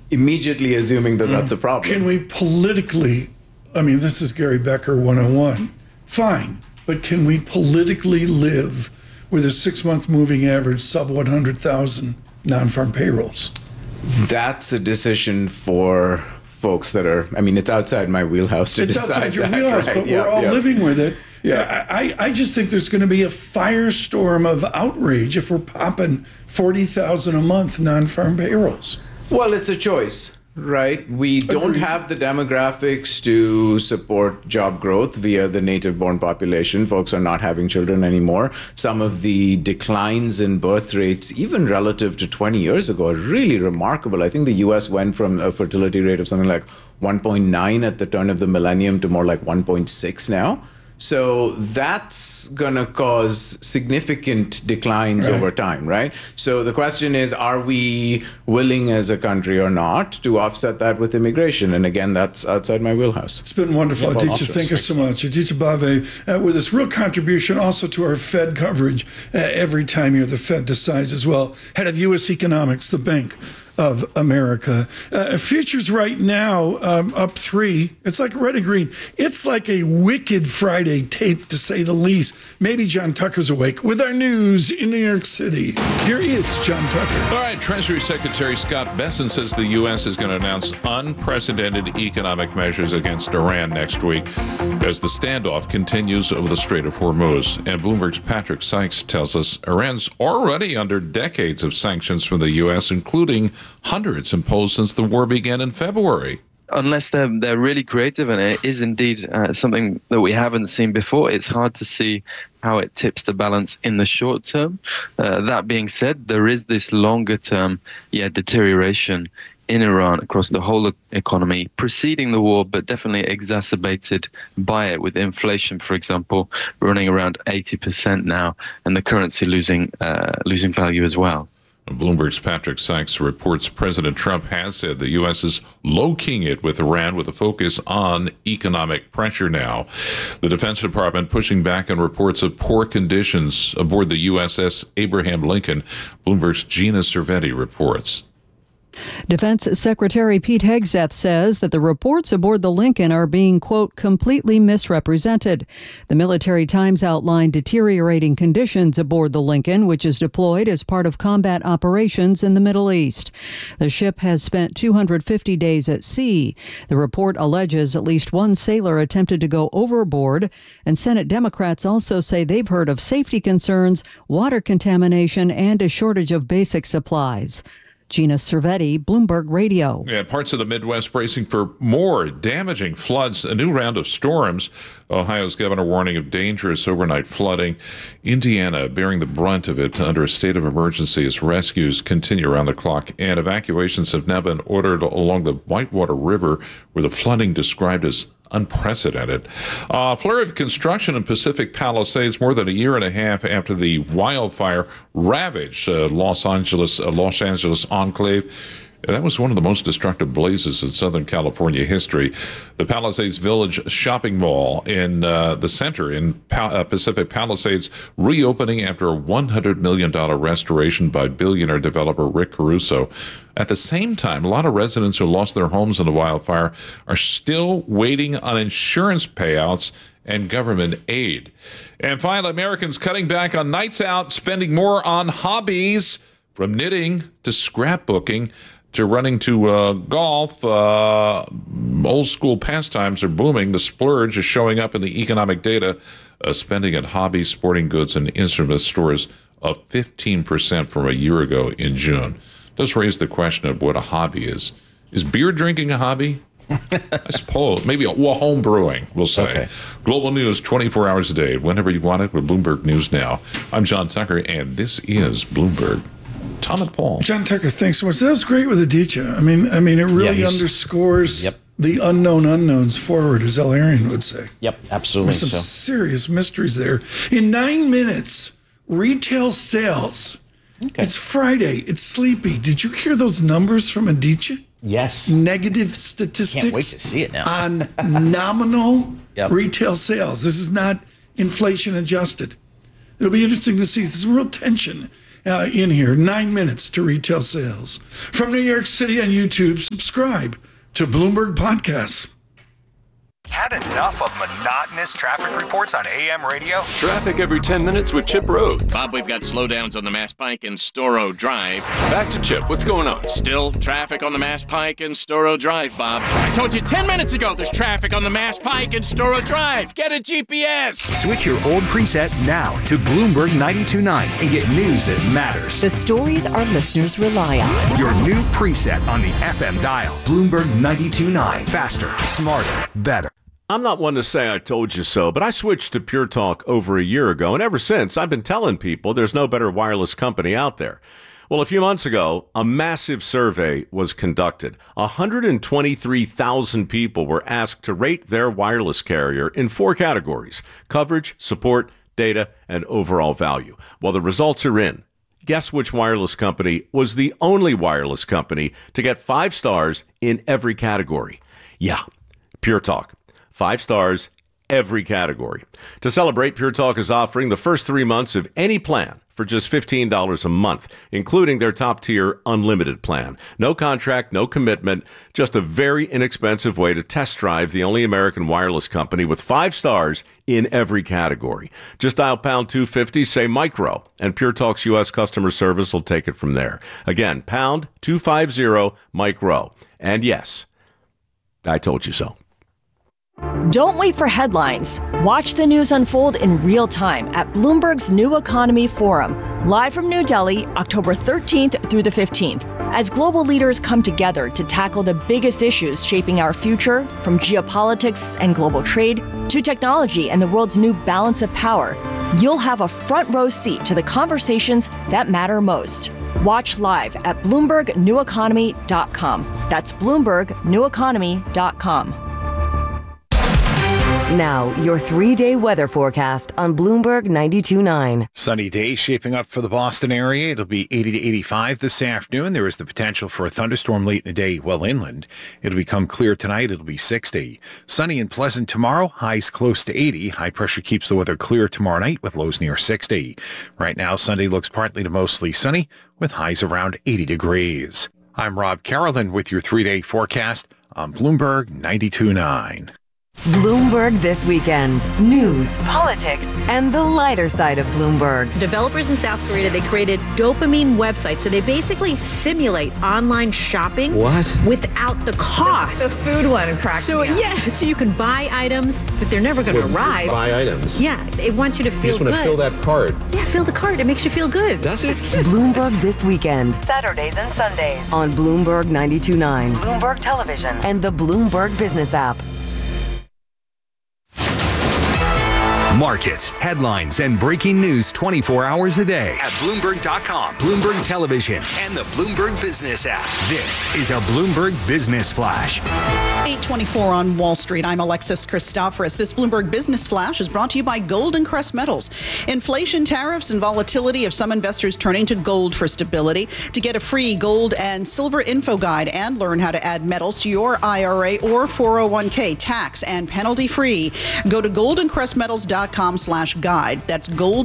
immediately assuming that that's a problem. Can we politically, I mean, this is Gary Becker 101, fine, but can we politically live with a 6-month moving average sub 100,000 non-farm payrolls? That's a decision for folks that are, I mean, it's outside my wheelhouse to decide. It's outside your that, wheelhouse, right? but we're all living with it. Yeah. I just think there's going to be a firestorm of outrage if we're popping 40,000 a month non-farm payrolls. Well, it's a choice, right? We don't have the demographics to support job growth via the native-born population. Folks are not having children anymore. Some of the declines in birth rates, even relative to 20 years ago, are really remarkable. I think the U.S. went from a fertility rate of something like 1.9 at the turn of the millennium to more like 1.6 now. So that's going to cause significant declines over time, right? So the question is, are we willing as a country or not to offset that with immigration? And again, that's outside my wheelhouse. It's been wonderful. Aditya, thank you so much. Aditya Bave with this real contribution also to our Fed coverage every time here the Fed decides as well. Head of U.S. Economics, the Bank of America. Futures right now up 3. It's like red and green. It's like a wicked Friday tape, to say the least. Maybe John Tucker's awake with our news in New York City. Here is John Tucker. All right, Treasury Secretary Scott Bessent says the U.S. is going to announce unprecedented economic measures against Iran next week as the standoff continues over the Strait of Hormuz. And Bloomberg's Patrick Sykes tells us Iran's already under decades of sanctions from the U.S., including hundreds imposed since the war began in February. Unless they're really creative, and it is indeed something that we haven't seen before, it's hard to see how it tips the balance in the short term. That being said, there is this longer term deterioration in Iran across the whole economy preceding the war, but definitely exacerbated by it, with inflation, for example, running around 80% now, and the currency losing value as well. Bloomberg's Patrick Sykes reports President Trump has said the U.S. is low-keying it with Iran with a focus on economic pressure now. The Defense Department pushing back on reports of poor conditions aboard the USS Abraham Lincoln. Bloomberg's Gina Cervetti reports. Defense Secretary Pete Hegseth says that the reports aboard the Lincoln are being, quote, completely misrepresented. The Military Times outlined deteriorating conditions aboard the Lincoln, which is deployed as part of combat operations in the Middle East. The ship has spent 250 days at sea. The report alleges at least one sailor attempted to go overboard, and Senate Democrats also say they've heard of safety concerns, water contamination, and a shortage of basic supplies. Gina Cervetti, Bloomberg Radio. Yeah, parts of the Midwest bracing for more damaging floods, a new round of storms. Ohio's governor warning of dangerous overnight flooding. Indiana bearing the brunt of it under a state of emergency as rescues continue around the clock. And evacuations have now been ordered along the Whitewater River, where the flooding described as unprecedented. Flurry of construction in Pacific Palisades more than a year and a half after the wildfire ravaged Los Angeles enclave. That was one of the most destructive blazes in Southern California history. The Palisades Village shopping mall in the center in Pacific Palisades reopening after a $100 million restoration by billionaire developer Rick Caruso. At the same time, a lot of residents who lost their homes in the wildfire are still waiting on insurance payouts and government aid. And finally, Americans cutting back on nights out, spending more on hobbies, from knitting to scrapbooking to running to golf. Old school pastimes are booming. The splurge is showing up in the economic data. Spending at hobby, sporting goods, and instrument stores up 15% from a year ago in June. Does raise the question of what a hobby is. Is beer drinking a hobby? I suppose. Maybe home brewing, we'll say. Okay. Global news 24 hours a day, whenever you want it, with Bloomberg News Now. I'm John Tucker, and this is Bloomberg. Tom and Paul. John Tucker, thanks so much. That was great with Aditya. I mean, it really underscores the unknown unknowns forward, as El Arian would say. Yep, absolutely. There's some serious mysteries there. In 9 minutes, retail sales. Okay. It's Friday. It's sleepy. Did you hear those numbers from Aditya? Yes. Negative statistics. Can't wait to see it now. On nominal retail sales. This is not inflation adjusted. It'll be interesting to see. There's some real tension in here. 9 minutes to retail sales. From New York City on YouTube, subscribe to Bloomberg Podcasts. Had enough of monotonous traffic reports on AM radio? Traffic every 10 minutes with Chip Rhodes. Bob, we've got slowdowns on the Mass Pike and Storrow Drive. Back to Chip. What's going on? Still traffic on the Mass Pike and Storrow Drive, Bob. I told you 10 minutes ago there's traffic on the Mass Pike and Storrow Drive. Get a GPS. Switch your old preset now to Bloomberg 92.9 and get news that matters. The stories our listeners rely on. Your new preset on the FM dial. Bloomberg 92.9. Faster, smarter, better. I'm not one to say I told you so, but I switched to Pure Talk over a year ago, and ever since, I've been telling people there's no better wireless company out there. Well, a few months ago, a massive survey was conducted. 123,000 people were asked to rate their wireless carrier in 4 categories: coverage, support, data, and overall value. Well, the results are in. Guess which wireless company was the only wireless company to get 5 stars in every category? Yeah, Pure Talk. 5 stars, every category. To celebrate, Pure Talk is offering the first 3 months of any plan for just $15 a month, including their top-tier unlimited plan. No contract, no commitment, just a very inexpensive way to test drive the only American wireless company with 5 stars in every category. Just dial pound 250, say micro, and Pure Talk's U.S. customer service will take it from there. Again, pound 250 micro. And yes, I told you so. Don't wait for headlines. Watch the news unfold in real time at Bloomberg's New Economy Forum, live from New Delhi, October 13th through the 15th, as global leaders come together to tackle the biggest issues shaping our future, from geopolitics and global trade to technology and the world's new balance of power. You'll have a front row seat to the conversations that matter most. Watch live at BloombergNewEconomy.com. That's BloombergNewEconomy.com. Now, your 3-day weather forecast on Bloomberg 92.9. Sunny day shaping up for the Boston area. It'll be 80 to 85 this afternoon. There is the potential for a thunderstorm late in the day well inland. It'll become clear tonight. It'll be 60. Sunny and pleasant tomorrow. Highs close to 80. High pressure keeps the weather clear tomorrow night with lows near 60. Right now, Sunday looks partly to mostly sunny with highs around 80 degrees. I'm Rob Carolyn with your 3-day forecast on Bloomberg 92.9. Bloomberg This Weekend. News, politics, and the lighter side of Bloomberg. Developers in South Korea, they created dopamine websites. So they basically simulate online shopping. What? Without the cost. The food one cracks me up. So you can buy items, but they're never going to arrive. Buy items? Yeah, it wants you to feel good. You just want to fill that card. Yeah, fill the card. It makes you feel good. Does it? Bloomberg This Weekend. Saturdays and Sundays on Bloomberg 92.9, Bloomberg Television, and the Bloomberg Business app. Markets, headlines, and breaking news 24 hours a day at Bloomberg.com, Bloomberg Television, and the Bloomberg Business app. This is a Bloomberg Business Flash. 8:24 on Wall Street. I'm Alexis Christoforous. This Bloomberg Business Flash is brought to you by Golden Crest Metals. Inflation, tariffs, and volatility have some investors turning to gold for stability. To get a free gold and silver info guide and learn how to add metals to your IRA or 401k tax and penalty free, go to goldencrestmetals.com/guide. That's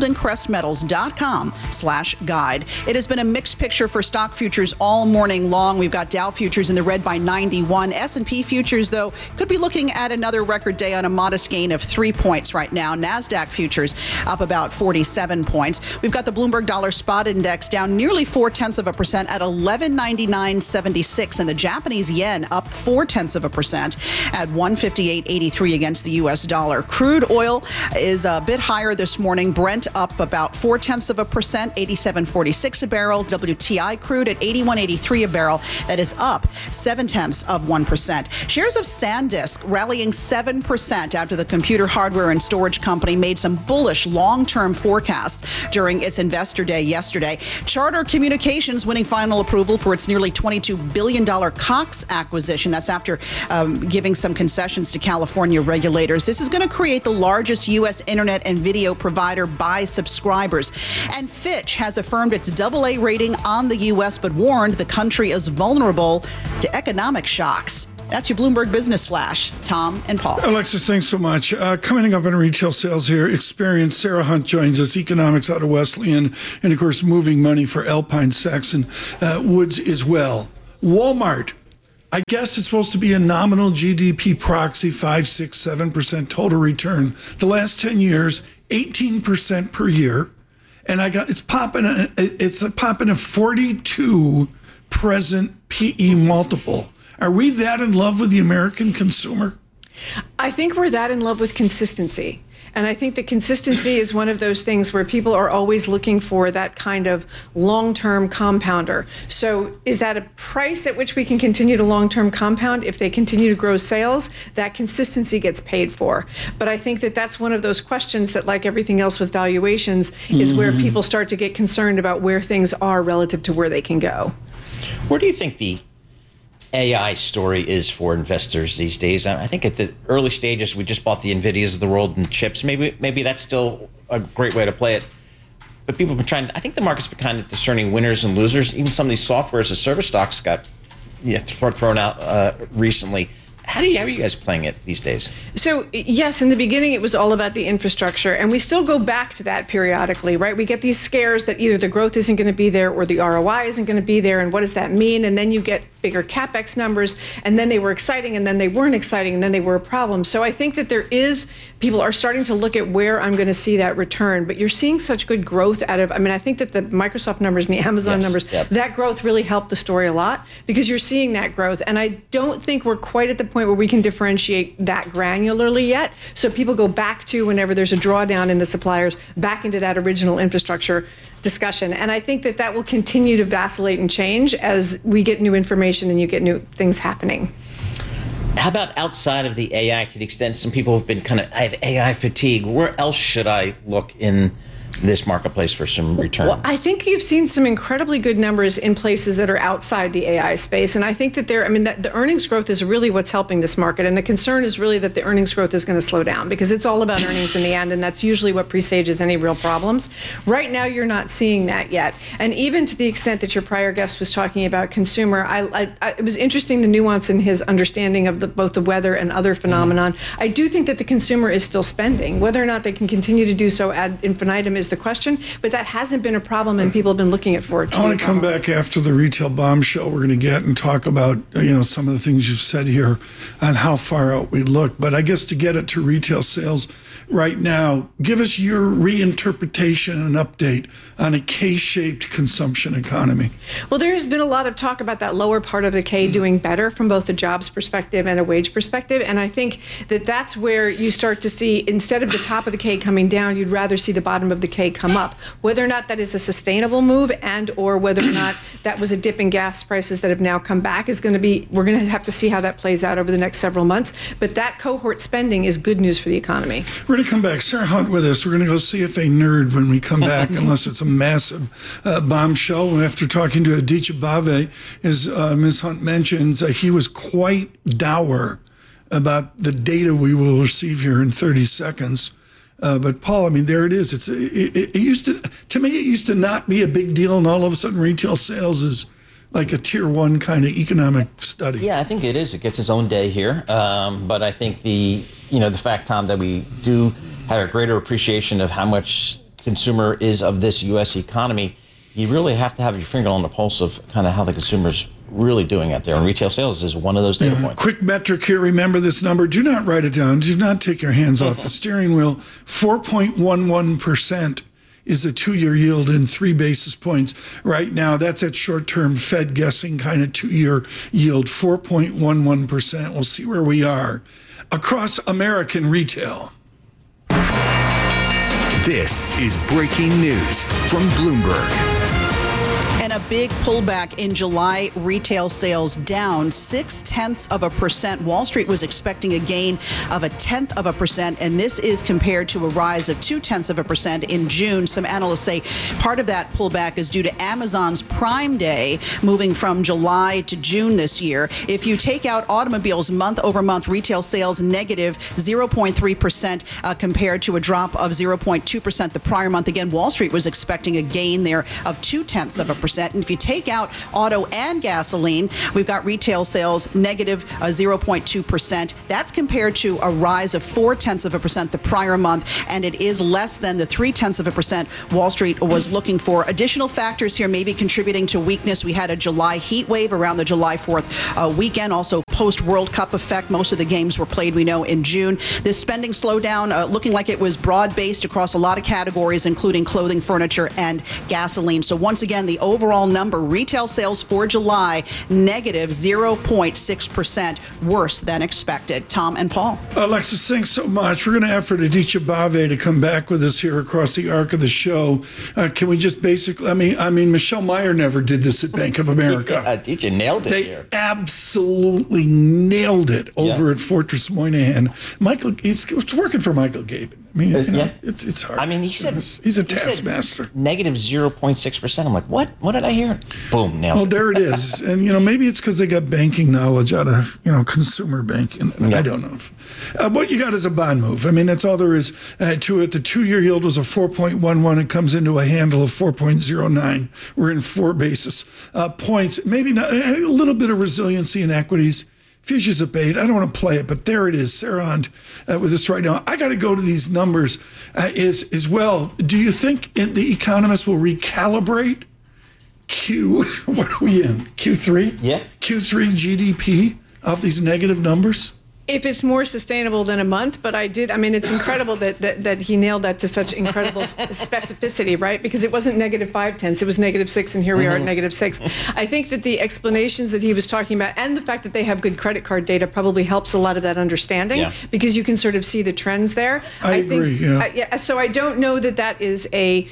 goldencrestmetals.com/guide. It has been a mixed picture for stock futures all morning long. We've got Dow futures in the red by 91. S&P futures, though, could be looking at another record day on a modest gain of 3 points right now. NASDAQ futures up about 47 points. We've got the Bloomberg Dollar Spot Index down nearly 0.4% at 1199.76, and the Japanese yen up 0.4% at 158.83 against the U.S. dollar. Crude oil is a bit higher this morning. Brent up about 0.4%, 87.46 a barrel. WTI crude at 81.83 a barrel. That is up 0.7%. Shares of SanDisk rallying 7% after the computer hardware and storage company made some bullish long-term forecasts during its investor day yesterday. Charter Communications winning final approval for its nearly $22 billion Cox acquisition. That's after giving some concessions to California regulators. This is going to create the largest U.S. internet and video provider by subscribers. And Fitch has affirmed its AA rating on the U.S., but warned the country is vulnerable to economic shocks. That's your Bloomberg Business Flash. Tom and Paul. Alexis, thanks so much. Coming up in retail sales here, Experience. Sarah Hunt joins us, economics out of Wesleyan, and of course, moving money for Alpine Saxon Woods as well. Walmart. I guess it's supposed to be a nominal GDP proxy, 5, 6, 7% total return. The last 10 years, 18% per year. And it's popping a 42 present PE multiple. Are we that in love with the American consumer? I think we're that in love with consistency. And I think that consistency is one of those things where people are always looking for that kind of long-term compounder. So is that a price at which we can continue to long-term compound? If they continue to grow sales, that consistency gets paid for. But I think that that's one of those questions that, like everything else with valuations, is where people start to get concerned about where things are relative to where they can go. Where do you think the AI story is for investors these days? I think at the early stages, we just bought the NVIDIAs of the world and chips. Maybe that's still a great way to play it. But people have been trying, I think the market's been kind of discerning winners and losers. Even some of these software as a service stocks got thrown out recently. How are you guys playing it these days? So, yes, in the beginning, it was all about the infrastructure. And we still go back to that periodically, right? We get these scares that either the growth isn't going to be there or the ROI isn't going to be there. And what does that mean? And then you get bigger CapEx numbers. And then they were exciting. And then they weren't exciting. And then they were a problem. So I think that people are starting to look at where I'm going to see that return. But you're seeing such good growth I think that the Microsoft numbers and the Amazon numbers, that growth really helped the story a lot because you're seeing that growth. And I don't think we're quite at the point where we can differentiate that granularly yet. So people go back to, whenever there's a drawdown in the suppliers, back into that original infrastructure discussion. And I think that will continue to vacillate and change as we get new information and you get new things happening. How about outside of the AI, to the extent some people have been I have AI fatigue, where else should I look in this marketplace for some return? Well, I think you've seen some incredibly good numbers in places that are outside the AI space. And I think that the earnings growth is really what's helping this market. And the concern is really that the earnings growth is going to slow down because it's all about earnings in the end. And that's usually what presages any real problems. Right now, you're not seeing that yet. And even to the extent that your prior guest was talking about consumer, it was interesting the nuance in his understanding of both the weather and other phenomenon. I do think that the consumer is still spending. Whether or not they can continue to do so ad infinitum is the question, but that hasn't been a problem, and people have been looking at for it. I want to come back after the retail bombshell we're going to get and talk about some of the things you've said here on how far out we look. But I guess to get it to retail sales right now, give us your reinterpretation and update on a K-shaped consumption economy. Well, there has been a lot of talk about that lower part of the K doing better from both a jobs perspective and a wage perspective. And I think that that's where you start to see, instead of the top of the K coming down, you'd rather see the bottom of the K come up. Whether or not that is a sustainable move and or whether or not that was a dip in gas prices that have now come back we're going to have to see how that plays out over the next several months. But that cohort spending is good news for the economy. We're going to come back. Sarah Hunt with us. We're going to go CFA nerd when we come back, unless it's a massive bombshell. After talking to Aditya Bave, as Ms. Hunt mentions, he was quite dour about the data we will receive here in 30 seconds. But Paul, there it is. It used to not be a big deal, and all of a sudden retail sales is like a tier one kind of economic study. Yeah, I think it is. It gets its own day here. But I think the fact, Tom, that we do have a greater appreciation of how much consumer is of this U.S. economy, you really have to have your finger on the pulse of kind of how the consumer's really doing out there. And retail sales is one of those data points. Quick metric here. Remember this number. Do not write it down. Do not take your hands off the steering wheel. 4.11% is a 2-year yield in 3 basis points right now. That's at short-term Fed guessing kind of 2-year yield, 4.11%. We'll see where we are across American retail. This is breaking news from Bloomberg. And a big pullback in July retail sales, down 0.6%. Wall Street was expecting a gain of 0.1%, and this is compared to a rise of 0.2% in June. Some analysts say part of that pullback is due to Amazon's Prime Day moving from July to June this year. If you take out automobiles, month over month retail sales negative 0.3% compared to a drop of 0.2% the prior month. Again, Wall Street was expecting a gain there of 0.2%. And if you take out auto and gasoline, we've got retail sales negative 0.2%. That's compared to a rise of 0.4% the prior month, and it is less than the 0.3% Wall Street was looking for. Additional factors here maybe contributing to weakness. We had a July heat wave around the July 4th weekend, also post-World Cup effect. Most of the games were played, we know, in June. This spending slowdown looking like it was broad-based across a lot of categories, including clothing, furniture, and gasoline. So once again, the overall number, retail sales for July, negative 0.6%, worse than expected. Tom and Paul. Alexis, thanks so much. We're going to have for Aditya Bave to come back with us here across the arc of the show. Can we just basically, I mean, Michelle Meyer never did this at Bank of America. Aditya nailed it here. They absolutely nailed it over at Fortress Moynihan. Michael, it's working for Michael Gabin. I mean, it's hard. I mean, he's a taskmaster. Negative 0.6%. I'm like, what? What did I hear? Boom, nails. Well, there it is. And, maybe it's because they got banking knowledge out of, consumer banking. I don't know. What you got is a bond move. I mean, that's all there is to it. The 2-year yield was a 4.11. It comes into a handle of 4.09. We're in 4 basis points. Maybe not, a little bit of resiliency in equities. Futures at 8. I don't want to play it, but there it is. Sarah Hunt with us right now. I got to go to these numbers as well. Do you think the economists will recalibrate what are we in? Q3? Yeah. Q3 GDP off these negative numbers? If it's more sustainable than a month, but it's incredible that he nailed that to such incredible specificity, right? Because it wasn't negative 0.5, it was negative 6, and here we are at negative 6. I think that the explanations that he was talking about and the fact that they have good credit card data probably helps a lot of that understanding because you can sort of see the trends there. I agree, think, so I don't know that is if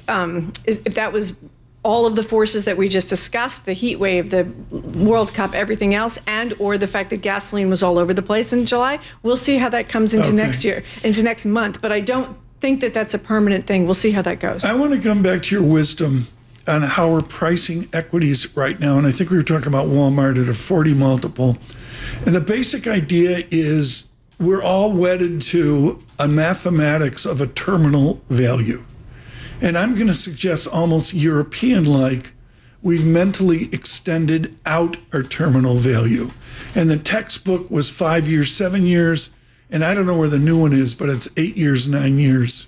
that was all of the forces that we just discussed, the heat wave, the World Cup, everything else, and or the fact that gasoline was all over the place in July. We'll see how that comes into next year, into next month. But I don't think that that's a permanent thing. We'll see how that goes. I want to come back to your wisdom on how we're pricing equities right now. And I think we were talking about Walmart at a 40 multiple. And the basic idea is we're all wedded to a mathematics of a terminal value. And I'm going to suggest almost European-like, we've mentally extended out our terminal value. And the textbook was 5 years, 7 years, and I don't know where the new one is, but it's 8 years, 9 years.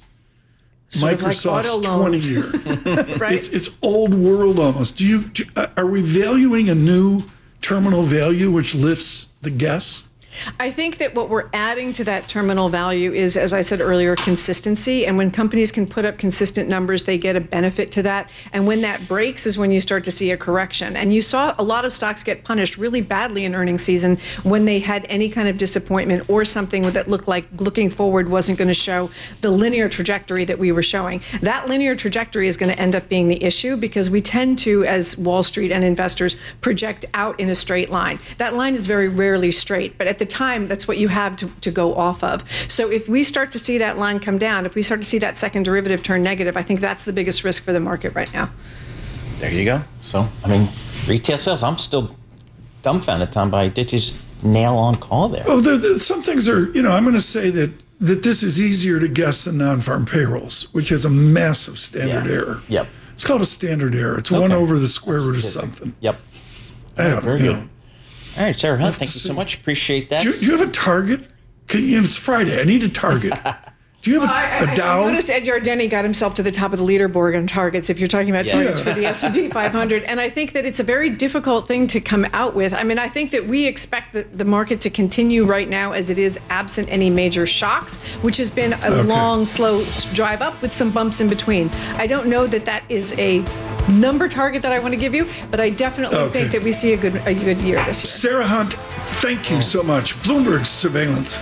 Sort Microsoft's like 20 year. Right? It's old world almost. Are we valuing a new terminal value which lifts the guess? I think that what we're adding to that terminal value is, as I said earlier, consistency. And when companies can put up consistent numbers, they get a benefit to that. And when that breaks is when you start to see a correction. And you saw a lot of stocks get punished really badly in earnings season when they had any kind of disappointment or something that looked like looking forward wasn't going to show the linear trajectory that we were showing. That linear trajectory is going to end up being the issue because we tend to, as Wall Street and investors, project out in a straight line. That line is very rarely straight, but at the time, that's what you have to go off of. So if we start to see that line come down, if we start to see that second derivative turn negative, I think that's the biggest risk for the market right now. There you go. So, retail sales, I'm still dumbfounded, Tom, by Ditch's nail-on call there. Well, some things are, I'm going to say that this is easier to guess than non-farm payrolls, which has a massive standard error. Yep. It's called a standard error. It's 1 over the square root of something. Yep. I don't know. Very good. All right, Sarah Hunt, thank you so much. Appreciate that. Do you have a target? It's Friday. I need a target. Do you have a Dow? I noticed Ed Yardeni got himself to the top of the leaderboard on targets, if you're talking about targets for the S&P 500. And I think that it's a very difficult thing to come out with. I think that we expect the market to continue right now as it is, absent any major shocks, which has been a long, slow drive up with some bumps in between. I don't know that is a number target that I want to give you, but I definitely think that we see a good year this year. Sarah Hunt, thank you so much. Bloomberg Surveillance.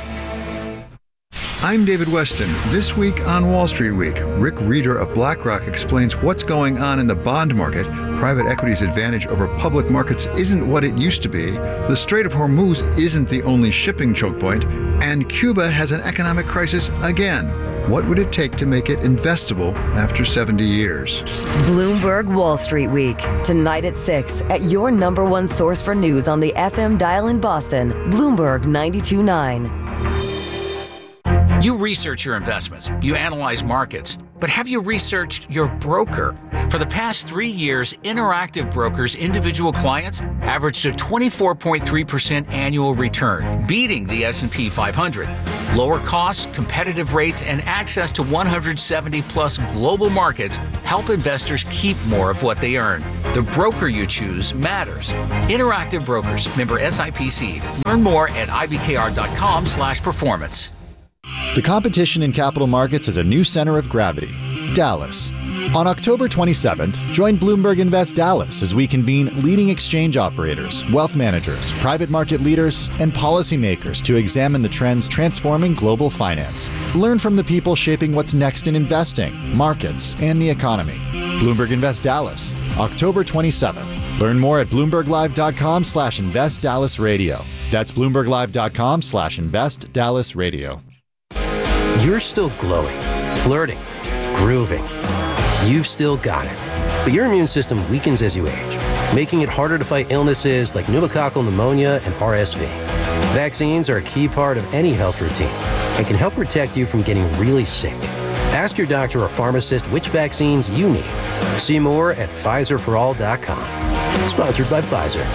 I'm David Weston. This week on Wall Street Week, Rick Reeder of BlackRock explains what's going on in the bond market. Private equity's advantage over public markets isn't what it used to be. The Strait of Hormuz isn't the only shipping choke point. And Cuba has an economic crisis again. What would it take to make it investable after 70 years? Bloomberg Wall Street Week. Tonight at 6 at your number one source for news on the FM dial in Boston, Bloomberg 92.9. You research your investments, you analyze markets, But have you researched your broker? For the past 3 years, Interactive Brokers' individual clients averaged a 24.3% annual return, beating the S&P 500. Lower costs, competitive rates, and access to 170-plus global markets help investors keep more of what they earn. The broker you choose matters. Interactive Brokers, member SIPC. Learn more at ibkr.com/performance. The competition in capital markets has a new center of gravity, Dallas. On October 27th, join Bloomberg Invest Dallas as we convene leading exchange operators, wealth managers, private market leaders, and policymakers to examine the trends transforming global finance. Learn from the people shaping what's next in investing, markets, and the economy. Bloomberg Invest Dallas, October 27th. Learn more at BloombergLive.com/InvestDallasRadio. That's BloombergLive.com/InvestDallasRadio. You're still glowing, flirting, grooving. You've still got it. But your immune system weakens as you age, making it harder to fight illnesses like pneumococcal pneumonia and RSV. Vaccines are a key part of any health routine and can help protect you from getting really sick. Ask your doctor or pharmacist which vaccines you need. See more at PfizerForAll.com. Sponsored by Pfizer.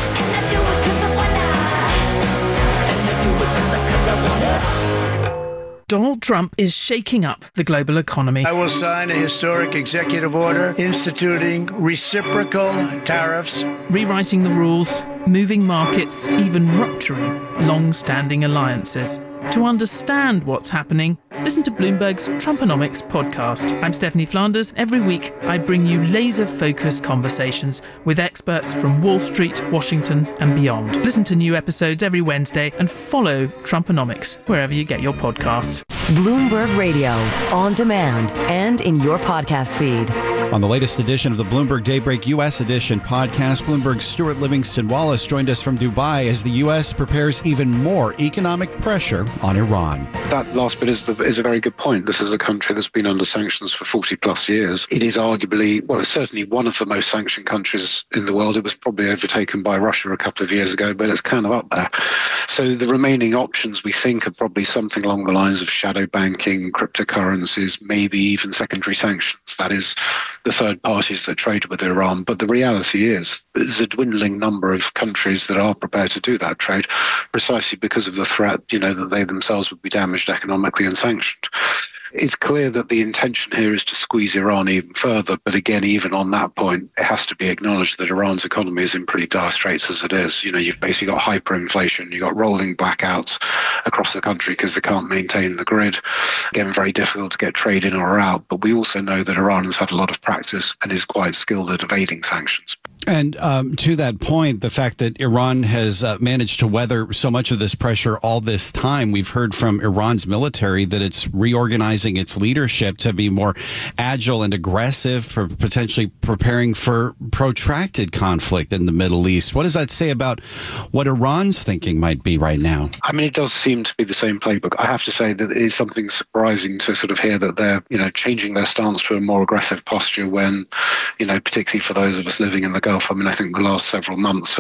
Donald Trump is shaking up the global economy. I will sign a historic executive order instituting reciprocal tariffs, rewriting the rules, moving markets, even rupturing long-standing alliances. To understand what's happening, listen to Bloomberg's Trumponomics podcast. I'm Stephanie Flanders. Every week, I bring you laser-focused conversations with experts from Wall Street, Washington, and beyond. Listen to new episodes every Wednesday and follow Trumponomics wherever you get your podcasts. Bloomberg Radio, on demand and in your podcast feed. On the latest edition of the Bloomberg Daybreak U.S. Edition podcast, Bloomberg's Stuart Livingston Wallace joined us from Dubai as the U.S. prepares even more economic pressure on Iran. That last bit is a very good point. This is a country that's been under sanctions for 40 plus years. It is arguably, well, it's certainly one of the most sanctioned countries in the world. It was probably overtaken by Russia a couple of years ago, but it's kind of up there. So the remaining options we think are probably something along the lines of shadow banking, cryptocurrencies, maybe even secondary sanctions. That is the third parties that trade with Iran. But the reality is there's a dwindling number of countries that are prepared to do that trade precisely because of the threat, that they themselves would be damaged economically and sanctioned. It's clear that the intention here is to squeeze Iran even further. But again, even on that point, it has to be acknowledged that Iran's economy is in pretty dire straits as it is. You've basically got hyperinflation, you've got rolling blackouts across the country because they can't maintain the grid. Again, very difficult to get trade in or out. But we also know that Iran has had a lot of practice and is quite skilled at evading sanctions. And to that point, the fact that Iran has managed to weather so much of this pressure all this time, we've heard from Iran's military that it's reorganizing its leadership to be more agile and aggressive, for potentially preparing for protracted conflict in the Middle East. What does that say about what Iran's thinking might be right now? I mean, it does seem to be the same playbook. I have to say that it is something surprising to sort of hear that they're, changing their stance to a more aggressive posture when, particularly for those of us living in the Gulf. I mean, I think the last several months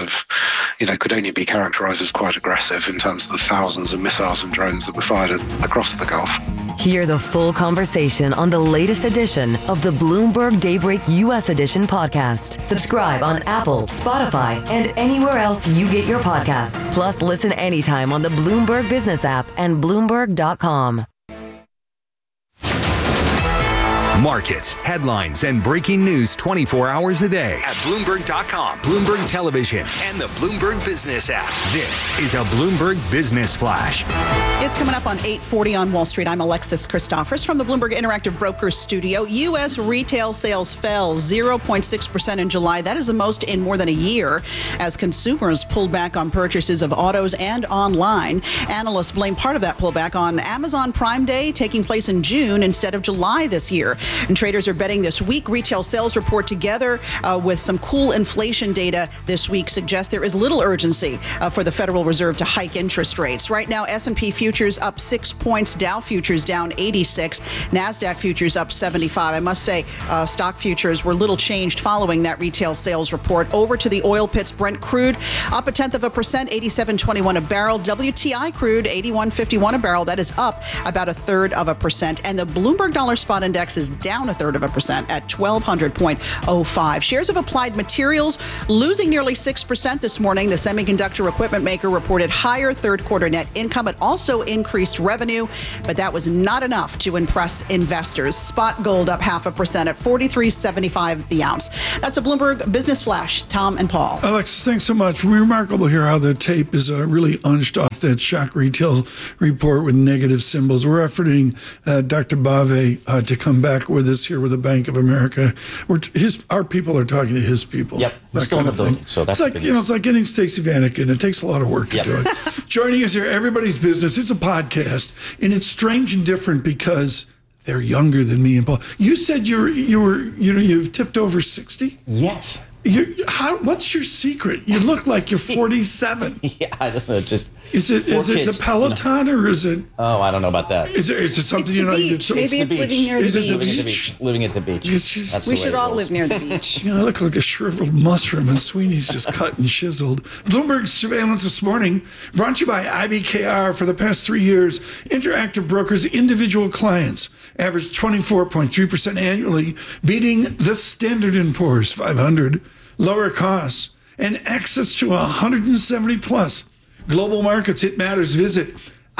could only be characterized as quite aggressive in terms of the thousands of missiles and drones that were fired across the Gulf. Hear the full conversation on the latest edition of the Bloomberg Daybreak U.S. Edition podcast. Subscribe on Apple, Spotify, and anywhere else you get your podcasts. Plus, listen anytime on the Bloomberg Business app and Bloomberg.com. Markets, headlines, and breaking news 24 hours a day at Bloomberg.com, Bloomberg Television, and the Bloomberg Business app. This is a Bloomberg Business Flash. It's coming up on 8:40 on Wall Street. I'm Alexis Christophers from the Bloomberg Interactive Brokers studio. U.S. retail sales fell 0.6% in July. That is the most in more than a year as consumers pulled back on purchases of autos and online. Analysts blame part of that pullback on Amazon Prime Day taking place in June instead of July this year. And traders are betting this weak retail sales report together with some cool inflation data this week suggests there is little urgency for the Federal Reserve to hike interest rates. Right now, S&P futures up 6 points, Dow futures down 86, NASDAQ futures up 75. I must say, stock futures were little changed following that retail sales report. Over to the oil pits, Brent crude up 0.1%, 87.21 a barrel. WTI crude 81.51 a barrel. That is up about 1/3%. And the Bloomberg Dollar Spot Index is down 0.33% at 1,200.05. Shares of Applied Materials losing nearly 6% this morning. The semiconductor equipment maker reported higher third quarter net income. It also increased revenue, but that was not enough to impress investors. Spot gold up 0.5% at $43.75 the ounce. That's a Bloomberg Business Flash. Tom and Paul. Alexis, thanks so much. Remarkable here how the tape is really unched off that shock retail report with negative symbols. We're efforting Dr. Bave to come back with us here with the Bank of America. Our people are talking to his people. Yep, we're still in the building, so that's it's like it's like getting Stacey Vanek in. It takes a lot of work to do it. Joining us here, Everybody's Business. It's a podcast, and it's strange and different because they're younger than me and Paul. You said you've tipped over 60? Yes. What's your secret? You look like you're 47. Yeah, I don't know. Just is it the Peloton or is it? Oh, I don't know about that. Is it something Maybe it's living near the beach. Living at the beach. We should all live near the beach. I look like a shriveled mushroom, and Sweeney's just cut and chiseled. Bloomberg Surveillance this morning, brought to you by IBKR. For the past 3 years, Interactive Brokers' individual clients averaged 24.3% annually, beating the Standard & Poor's 500. Lower costs and access to 170 plus global markets. It matters. Visit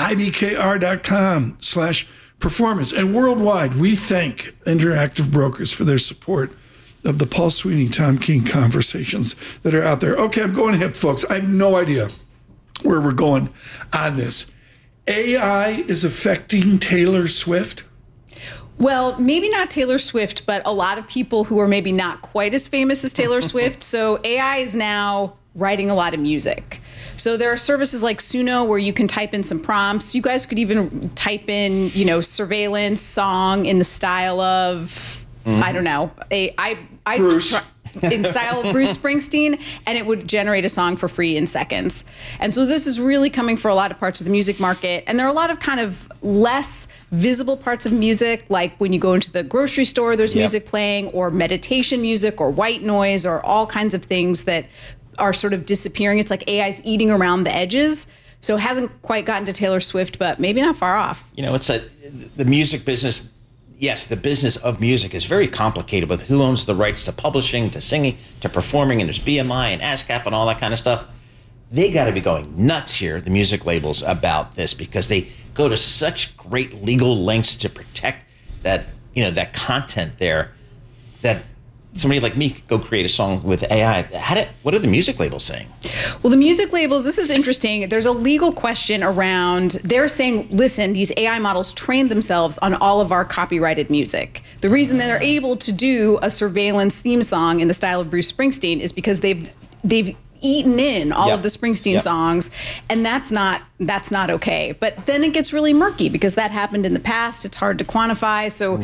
ibkr.com/performance. And worldwide, we thank Interactive Brokers for their support of the Paul Sweeney, Tom King conversations that are out there. Okay, I'm going hip, folks. I have no idea where we're going on this. AI is affecting Taylor Swift. Well, maybe not Taylor Swift, but a lot of people who are maybe not quite as famous as Taylor Swift. So AI is now writing a lot of music. So there are services like Suno where you can type in some prompts. You guys could even type in, surveillance song in the style of, I don't know, Bruce. In style of Bruce Springsteen, and it would generate a song for free in seconds. And so this is really coming for a lot of parts of the music market. And there are a lot of kind of less visible parts of music, like when you go into the grocery store, there's music playing, or meditation music, or white noise, or all kinds of things that are sort of disappearing. It's like AI's eating around the edges. So it hasn't quite gotten to Taylor Swift, but maybe not far off. The music business. Yes, the business of music is very complicated with who owns the rights to publishing, to singing, to performing, and there's BMI and ASCAP and all that kind of stuff. They got to be going nuts here, the music labels, about this, because they go to such great legal lengths to protect that, that content there, that somebody like me could go create a song with AI. What are the music labels saying? Well, the music labels, this is interesting. There's a legal question around, they're saying, listen, these AI models trained themselves on all of our copyrighted music. The reason they're able to do a surveillance theme song in the style of Bruce Springsteen is because they've eaten in all of the Springsteen songs, and that's not okay. But then it gets really murky because that happened in the past. It's hard to quantify. So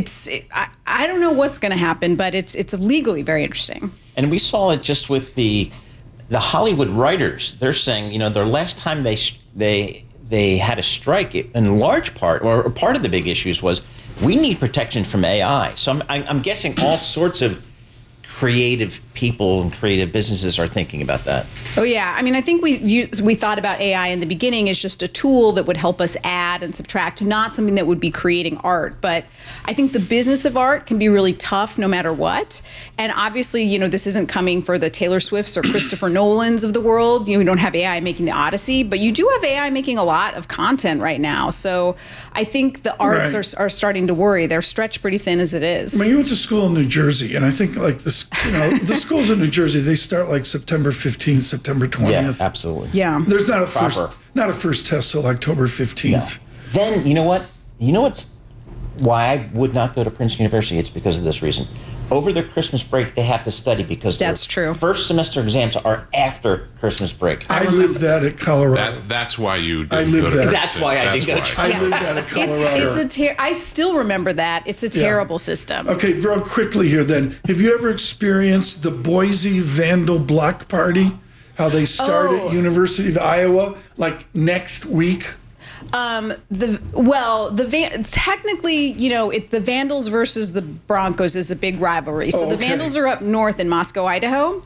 I don't know what's going to happen, but it's legally very interesting. And we saw it just with the Hollywood writers. They're saying, their last time they had a strike, in large part, or part of the big issues was, we need protection from AI. So I'm guessing all sorts of creative people and creative businesses are thinking about that. Oh yeah, I think we thought about AI in the beginning as just a tool that would help us add and subtract, not something that would be creating art. But I think the business of art can be really tough no matter what. And obviously, this isn't coming for the Taylor Swifts or Christopher Nolans of the world. We don't have AI making the Odyssey, but you do have AI making a lot of content right now. So I think the arts are starting to worry. They're stretched pretty thin as it is. You went to school in New Jersey, and I think like this, the schools in New Jersey, they start like September 15th, September 20th. Yeah, absolutely. Yeah. There's not a first test till October 15th. Yeah. Then, you know what? Why I would not go to Princeton University? It's because of this reason. Over their Christmas break, they have to study because that's true. First semester exams are after Christmas break. I lived that at Colorado. That's why you didn't I lived go to that. That's why I didn't go to I lived that at Colorado. I still remember that. It's a terrible system. Okay, real quickly here then. Have you ever experienced the Boise Vandal Block Party? How they start at University of Iowa, like next week? Technically, the Vandals versus the Broncos is a big rivalry. So the Vandals are up north in Moscow, Idaho,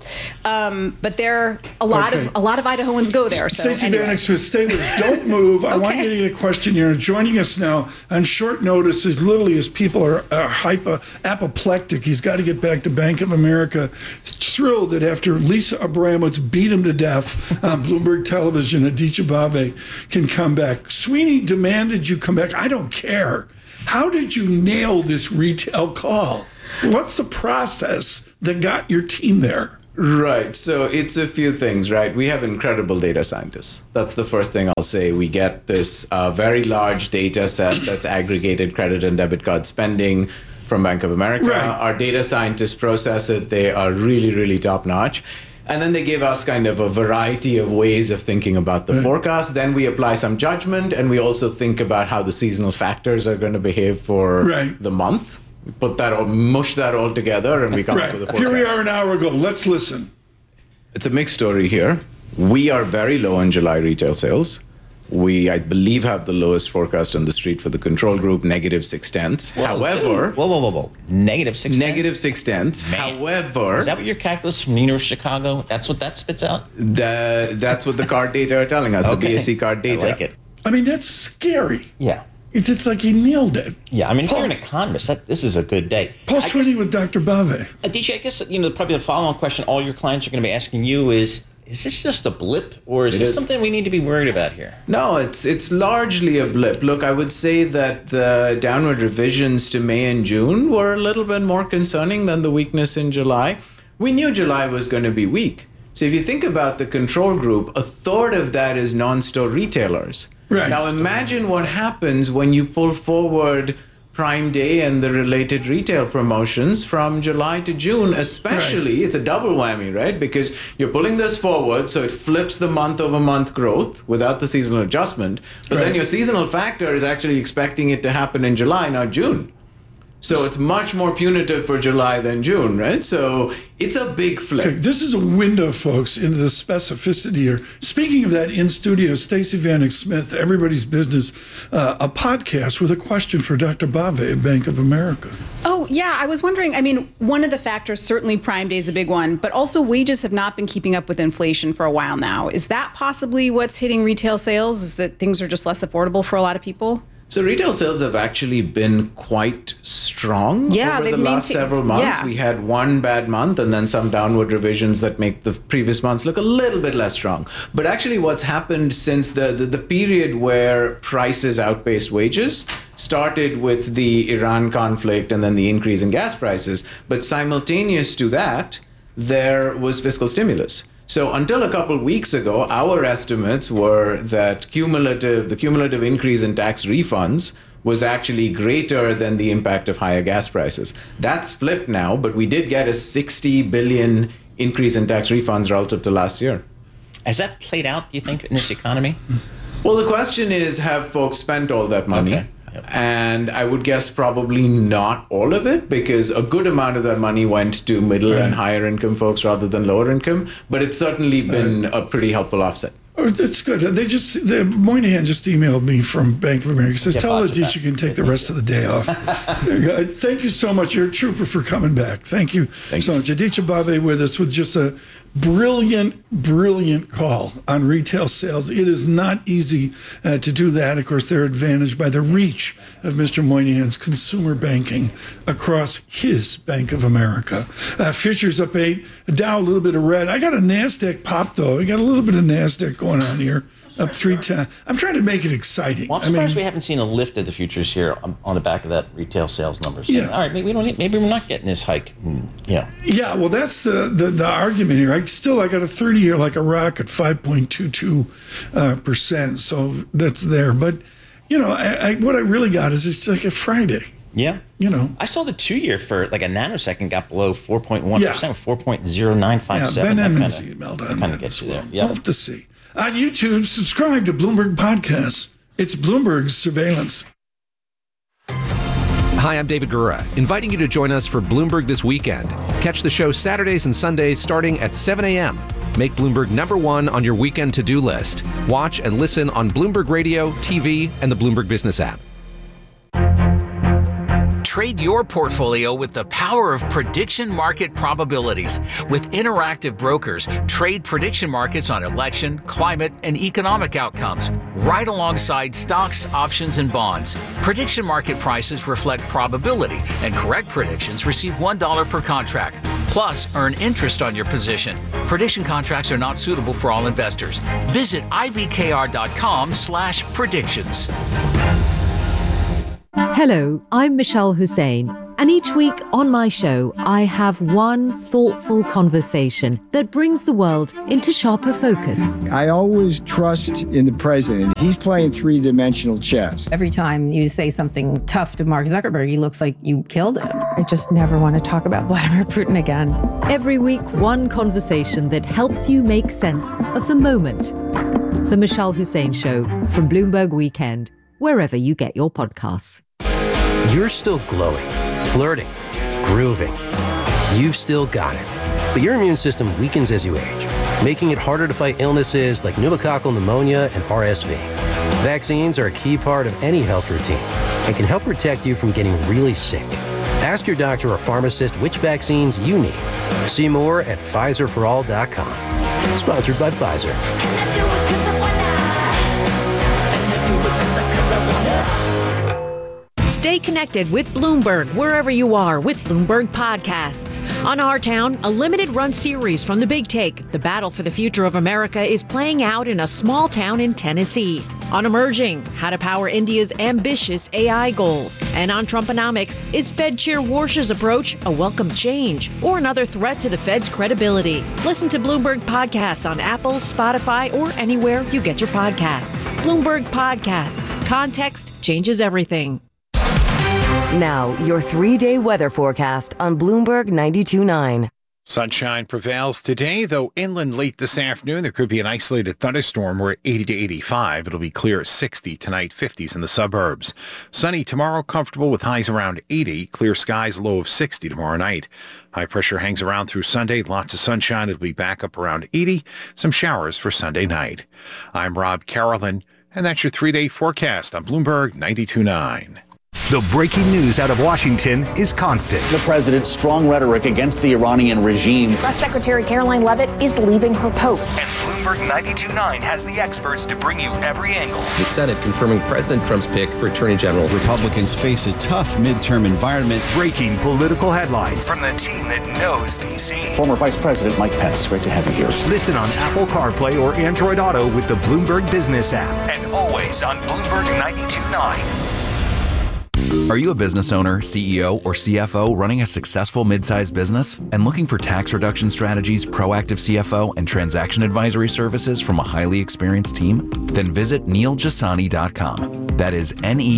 but there a lot of Idahoans go there. So Stacey Vanek Smith, stay with us. Don't move. I want you to get a question here. Joining us now on short notice, as literally as people are apoplectic. He's got to get back to Bank of America. Thrilled that after Lisa Abramowitz beat him to death on Bloomberg Television, Aditya Bave can come back. Sweeney demanded you come back. I don't care. How did you nail this retail call? What's the process that got your team there? Right. So it's a few things, right? We have incredible data scientists. That's the first thing I'll say. We get this very large data set that's aggregated credit and debit card spending from Bank of America. Right. Our data scientists process it. They are really, really top notch. And then they give us kind of a variety of ways of thinking about the forecast. Then we apply some judgment, and we also think about how the seasonal factors are going to behave for the month. We put that all, mush that all together, and we come up with a forecast. Here we are an hour ago. Let's listen. It's a mixed story here. We are very low in July retail sales. We, I believe, have the lowest forecast on the street for the control group, -0.6. However, whoa. -6? -0.6. However, is that what your calculus from New York, Chicago? That's what that spits out? That's what the card data are telling us, the BSE card data. I like it. I mean, that's scary. Yeah. It's like he nailed it. Yeah, I mean, if you're an economist, this is a good day. Paul Sweeney with Dr. Bave. DJ, I guess, probably the follow-on question all your clients are going to be asking you is this just a blip, or is this something we need to be worried about here? No, it's largely a blip. Look, I would say that the downward revisions to May and June were a little bit more concerning than the weakness in July. We knew July was going to be weak. So if you think about the control group, a third of that is non-store retailers. Right. Now imagine what happens when you pull forward Prime Day and the related retail promotions from July to June, especially. It's a double whammy, right? Because you're pulling this forward, so it flips the month-over-month growth without the seasonal adjustment. But then your seasonal factor is actually expecting it to happen in July, not June. So it's much more punitive for July than June, right? So it's a big flip. Okay, this is a window, folks, into the specificity here. Speaking of that, in studio, Stacey Vanek Smith, Everybody's Business, a podcast with a question for Dr. Bave at Bank of America. Oh, yeah. I was wondering, I mean, one of the factors, certainly Prime Day is a big one, but also wages have not been keeping up with inflation for a while now. Is that possibly what's hitting retail sales, is that things are just less affordable for a lot of people? So retail sales have actually been quite strong over the last several months. Yeah. We had one bad month and then some downward revisions that make the previous months look a little bit less strong. But actually what's happened since the period where prices outpaced wages started with the Iran conflict and then the increase in gas prices. But simultaneous to that, there was fiscal stimulus. So until a couple weeks ago, our estimates were that the cumulative increase in tax refunds was actually greater than the impact of higher gas prices. That's flipped now, but we did get a $60 billion increase in tax refunds relative to last year. Has that played out, do you think, in this economy? Well, the question is, have folks spent all that money? Okay. And I would guess probably not all of it, because a good amount of that money went to middle and higher income folks rather than lower income. But it's certainly been a pretty helpful offset. Oh, that's good. Moynihan just emailed me from Bank of America. He says, tell Aditya you can take the rest of the day off. Thank you so much. You're a trooper for coming back. Thank you so much. Aditya Bave with us with just a brilliant call on retail sales. It is not easy to do that. Of course, they're advantaged by the reach of Mr. Moynihan's consumer banking across his Bank of America. Futures up 8, Dow a little bit of red. I got a NASDAQ pop, though. I got a little bit of NASDAQ going on here. Up 310. I'm trying to make it exciting. Well, I'm surprised we haven't seen a lift of the futures here on the back of that retail sales numbers. So, all right, maybe we're not getting this hike. Yeah. Yeah. Well, that's the argument here. I got a 30-year like a rock at 5.22%. So that's there. But what I really got is it's like a Friday. Yeah. I saw the 2-year for like a nanosecond got below 4.1%, 4.0957. Ben Edmonds emailed on that. Kind of gets you there. Yeah. We'll have to see. On YouTube, subscribe to Bloomberg Podcasts. It's Bloomberg's Surveillance. Hi, I'm David Gura, inviting you to join us for Bloomberg This Weekend. Catch the show Saturdays and Sundays starting at 7 a.m. Make Bloomberg #1 on your weekend to-do list. Watch and listen on Bloomberg Radio, TV, and the Bloomberg Business app. Trade your portfolio with the power of prediction market probabilities. With Interactive Brokers, trade prediction markets on election, climate, and economic outcomes, right alongside stocks, options, and bonds. Prediction market prices reflect probability, and correct predictions receive $1 per contract. Plus, earn interest on your position. Prediction contracts are not suitable for all investors. Visit ibkr.com/predictions. Hello, I'm Michelle Hussein, and each week on my show, I have one thoughtful conversation that brings the world into sharper focus. I always trust in the president. He's playing three-dimensional chess. Every time you say something tough to Mark Zuckerberg, he looks like you killed him. I just never want to talk about Vladimir Putin again. Every week, one conversation that helps you make sense of the moment. The Michelle Hussein Show from Bloomberg Weekend, wherever you get your podcasts. You're still glowing, flirting, grooving. You've still got it. But your immune system weakens as you age, making it harder to fight illnesses like pneumococcal pneumonia and RSV. Vaccines are a key part of any health routine and can help protect you from getting really sick. Ask your doctor or pharmacist which vaccines you need. See more at PfizerForAll.com. Sponsored by Pfizer. Stay connected with Bloomberg wherever you are with Bloomberg Podcasts. On Our Town, a limited-run series from The Big Take, the battle for the future of America is playing out in a small town in Tennessee. On Emerging, how to power India's ambitious AI goals. And on Trumponomics, is Fed Chair Warsh's approach a welcome change or another threat to the Fed's credibility? Listen to Bloomberg Podcasts on Apple, Spotify, or anywhere you get your podcasts. Bloomberg Podcasts. Context changes everything. Now, your 3-day weather forecast on Bloomberg 92.9. Sunshine prevails today, though inland late this afternoon, there could be an isolated thunderstorm. We're at 80 to 85. It'll be clear at 60 tonight, 50s in the suburbs. Sunny tomorrow, comfortable with highs around 80. Clear skies, low of 60 tomorrow night. High pressure hangs around through Sunday. Lots of sunshine. It'll be back up around 80. Some showers for Sunday night. I'm Rob Carolyn, and that's your 3-day forecast on Bloomberg 92.9. The breaking news out of Washington is constant. The president's strong rhetoric against the Iranian regime. Press Secretary Caroline Leavitt is leaving her post. And Bloomberg 92.9 has the experts to bring you every angle. The Senate confirming President Trump's pick for Attorney General. Republicans face a tough midterm environment. Breaking political headlines from the team that knows D.C. Former Vice President Mike Pence, great to have you here. Listen on Apple CarPlay or Android Auto with the Bloomberg Business app. And always on Bloomberg 92.9. Are you a business owner, CEO, or CFO running a successful mid-sized business and looking for tax reduction strategies, proactive CFO, and transaction advisory services from a highly experienced team? Then visit NeilJasani.com. That is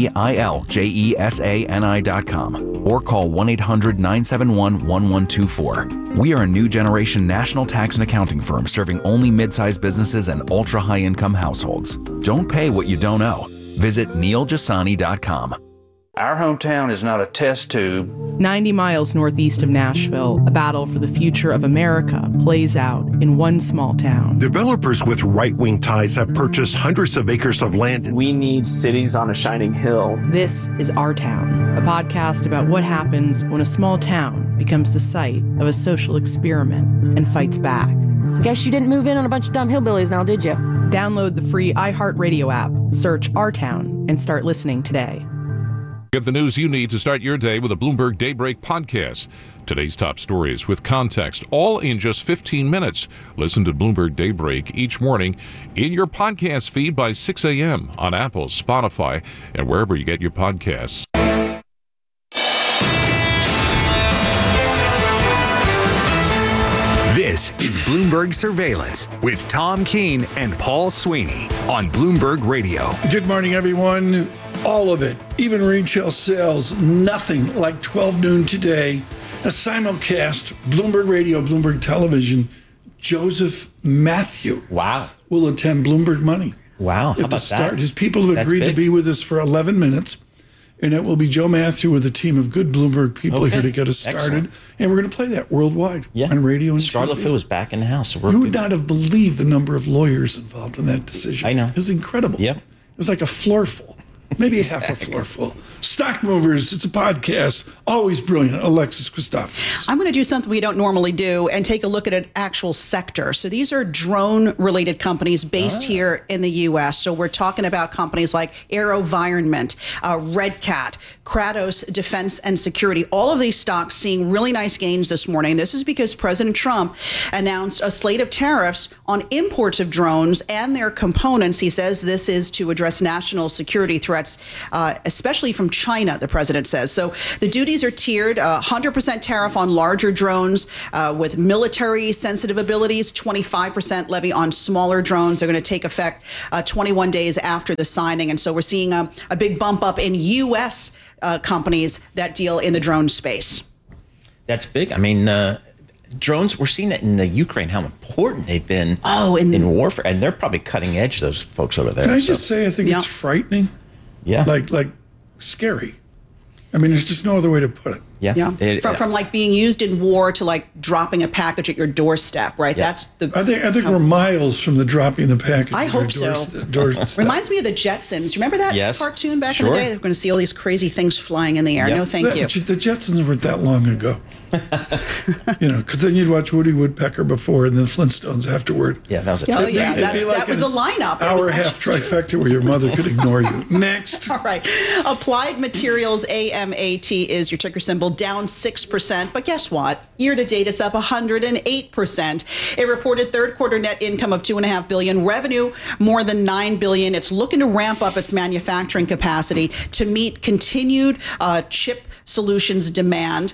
NeilJesani.com. Or call 1-800-971-1124. We are a new generation national tax and accounting firm serving only mid-sized businesses and ultra-high income households. Don't pay what you don't owe. Visit NeilJasani.com. Our hometown is not a test tube. 90 miles northeast of Nashville, a battle for the future of America plays out in one small town. Developers with right-wing ties have purchased hundreds of acres of land. We need cities on a shining hill. This is Our Town, a podcast about what happens when a small town becomes the site of a social experiment and fights back. Guess you didn't move in on a bunch of dumb hillbillies now, did you? Download the free iHeartRadio app, search Our Town, and start listening today. Get the news you need to start your day with a Bloomberg Daybreak podcast. Today's top stories with context, all in just 15 minutes. Listen to Bloomberg Daybreak each morning in your podcast feed by 6 a.m. on Apple, Spotify, and wherever you get your podcasts. This is Bloomberg Surveillance with Tom Keene and Paul Sweeney on Bloomberg Radio. Good morning, everyone. All of it, even retail sales, nothing like 12 noon today. A simulcast, Bloomberg Radio, Bloomberg Television. Joseph Matthew will attend Bloomberg Money. Wow, how at the about start. that? His people have agreed to be with us for 11 minutes. And it will be Joe Matthew with a team of good Bloomberg people here to get us started. Excellent. And we're going to play that worldwide on radio and Scarlett TV. Fu is back in the house. So You would not have believed the number of lawyers involved in that decision. I know. It was incredible. Yep. It was like a floor full, maybe half a floor full. Stock Movers, it's a podcast. Always brilliant. Alexis Christophorous. I'm going to do something we don't normally do and take a look at an actual sector. So these are drone-related companies based here in the U.S. So we're talking about companies like AeroVironment, Red Cat, Kratos Defense and Security. All of these stocks seeing really nice gains this morning. This is because President Trump announced a slate of tariffs on imports of drones and their components. He says this is to address national security threats, especially from China, the president says. So the duties are tiered, 100% tariff on larger drones with military sensitive abilities, 25% levy on smaller drones. They're going to take effect 21 days after the signing. And so we're seeing a big bump up in U.S. Companies that deal in the drone space. That's big. I mean, drones, we're seeing that in the Ukraine, how important they've been in warfare. And they're probably cutting edge, those folks over there. Can I just say, I think it's frightening. Yeah. Like scary. I mean, there's just no other way to put it. Yeah. From like being used in war to like dropping a package at your doorstep, right? That's the. I think we're miles from the dropping the package. I at your hope so. doorstep. Reminds me of the Jetsons. You remember that cartoon back in the day? They're going to see all these crazy things flying in the air. No, thank you. The Jetsons weren't that long ago. Because then you'd watch Woody Woodpecker before and then Flintstones afterward. Yeah, that was a that was the lineup. Hour and a half trifecta where your mother could ignore you. Next. All right. Applied Materials, AMAT, is your ticker symbol, down 6%. But guess what? Year to date, it's up 108%. It reported third quarter net income of $2.5 billion, revenue more than $9 billion. It's looking to ramp up its manufacturing capacity to meet continued chip solutions demand.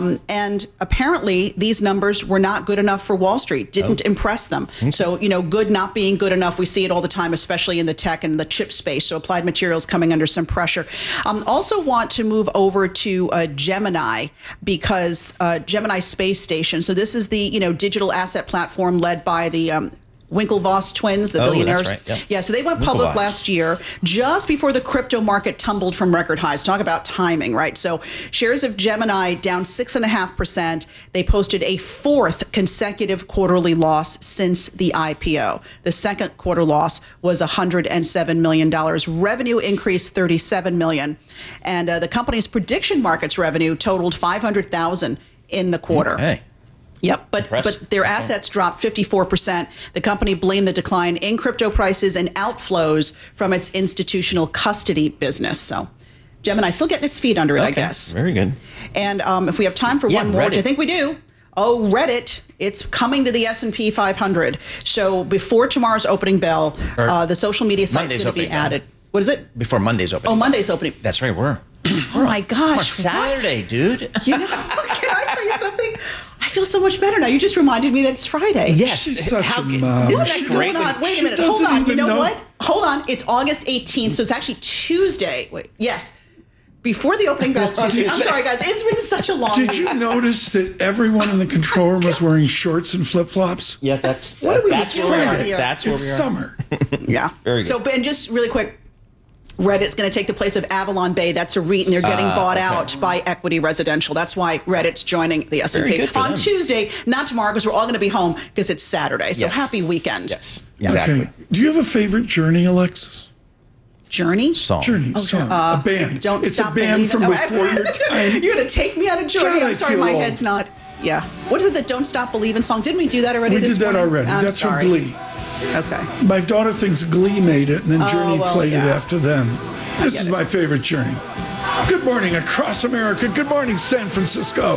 And apparently, these numbers were not good enough for Wall Street, didn't impress them. So, good not being good enough. We see it all the time, especially in the tech and the chip space. So Applied Materials coming under some pressure. Also want to move over to Gemini, because Gemini Space Station. So this is the, digital asset platform led by the Winklevoss twins, the billionaires. That's right. Yeah, so they went public last year, just before the crypto market tumbled from record highs. Talk about timing, right? So shares of Gemini down 6.5%. They posted a fourth consecutive quarterly loss since the IPO. The second quarter loss was $107 million. Revenue increased $37 million. And the company's prediction markets revenue totaled $500,000 in the quarter. Okay. Yep, but their assets dropped 54%. The company blamed the decline in crypto prices and outflows from its institutional custody business. So Gemini still getting its feet under it, I guess. Very good. And if we have time for one more, which I Reddit. think we do. Oh, Reddit. It's coming to the S&P 500. So before tomorrow's opening bell, the social media site is going to be added. What is it? Before Monday's opening. Oh, Monday's opening. That's right, we're. Oh my gosh. Saturday, dude. Can I tell you something? I feel so much better now. You just reminded me that it's Friday. Yes. She's such a mom. Isn't that going on? Wait a minute. Hold on. You know what? Hold on. It's August 18th, so it's actually Tuesday. Wait. Yes. Before the opening bell Tuesday. I'm sorry, guys. It's been such a long week. Did you notice that everyone in the control room was wearing shorts and flip-flops? Yeah, that's What are we that's doing where we out are. here? That's where It's we are. summer. Yeah. Very good. So, and just really quick, Reddit's going to take the place of Avalon Bay. That's a REIT, and they're getting bought out by Equity Residential. That's why Reddit's joining the S&P. Very good for On them. Tuesday, not tomorrow, because we're all going to be home because it's Saturday. So Yes. happy weekend. Yes, exactly. Okay. Do you have a favorite Journey, Alexis? Journey? Song. Journey song. A band. Don't it's stop a band believing. from before your time. You're going to take me out of Journey? God, I I'm sorry, feel my old. head's not. Yeah. What is it, the Don't Stop Believing song? Didn't we do that already We this did that morning? already. I'm That's sorry. from Glee. Okay. My daughter thinks Glee made it, and then Journey well, played it yeah. after them. This get is it. my favorite Journey. Good morning across America. Good morning, San Francisco.